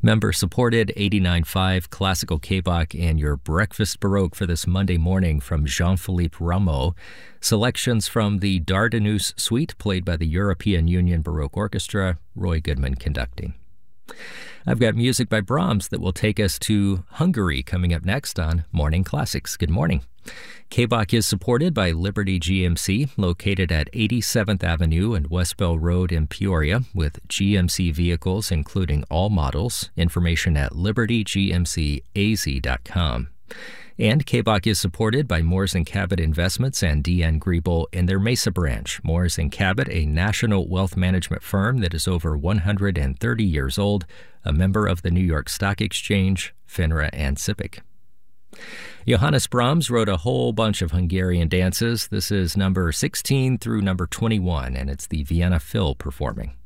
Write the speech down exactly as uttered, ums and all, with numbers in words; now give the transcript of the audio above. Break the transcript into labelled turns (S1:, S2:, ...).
S1: Member-supported eighty-nine point five Classical K-Bach and your Breakfast Baroque for this Monday morning from Jean-Philippe Rameau. Selections from the Dardanus Suite played by the European Union Baroque Orchestra, Roy Goodman conducting. I've got music by Brahms that will take us to Hungary coming up next on Morning Classics. Good morning. K-Bach is supported by Liberty G M C, located at eighty-seventh Avenue and West Bell Road in Peoria, with G M C vehicles including all models. Information at liberty g m c a z dot com. And K-Bach is supported by Moores and Cabot Investments and D N Griebel in their Mesa branch. Moores and Cabot, a national wealth management firm that is over one hundred thirty years old, a member of the New York Stock Exchange, FINRA, and SIPC. Johannes Brahms wrote a whole bunch of Hungarian dances. This is number sixteen through number twenty-one, and it's the Vienna Phil performing.